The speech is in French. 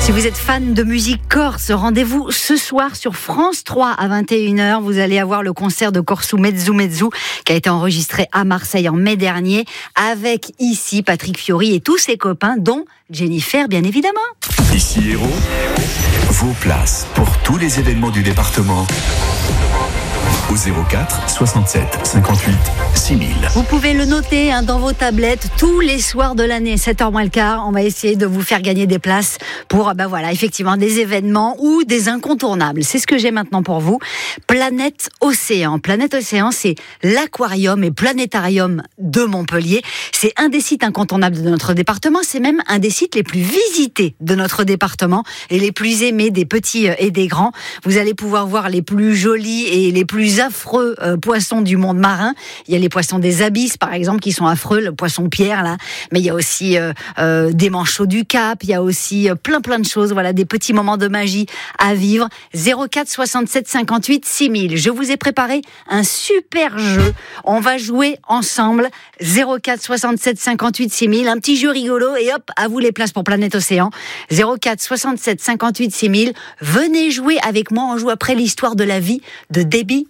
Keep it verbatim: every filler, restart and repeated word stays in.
Si vous êtes fan de musique corse, rendez-vous ce soir sur France trois à vingt et une heures. Vous allez avoir le concert de Corso Mezzu Mezzu qui a été enregistré à Marseille en mai dernier avec ici Patrick Fiori et tous ses copains, dont Jennifer bien évidemment. Ici Hérault, vos places pour tous les événements du département au zéro quatre soixante-sept cinquante-huit six mille. Vous pouvez le noter hein, dans vos tablettes tous les soirs de l'année, sept heures moins le quart. On va essayer de vous faire gagner des places pour ben voilà, effectivement des événements ou des incontournables. C'est ce que j'ai maintenant pour vous. Planète Océan. Planète Océan, c'est l'aquarium et planétarium de Montpellier. C'est un des sites incontournables de notre département. C'est même un des sites les plus visités de notre département et les plus aimés des petits et des grands. Vous allez pouvoir voir les plus jolis et les plus affreux euh, poissons du monde marin. Il y a les poissons des abysses, par exemple, qui sont affreux, le poisson pierre, là. Mais il y a aussi euh, euh, des manchots du Cap. Il y a aussi euh, plein, plein de choses. Voilà, des petits moments de magie à vivre. zéro quatre soixante-sept cinquante-huit six mille. Je vous ai préparé un super jeu. On va jouer ensemble. zéro quatre soixante-sept cinquante-huit six mille. Un petit jeu rigolo. Et hop, à vous les places pour Planète Océan. zéro quatre soixante-sept cinquante-huit six mille. Venez jouer avec moi. On joue après l'histoire de la vie de Debbie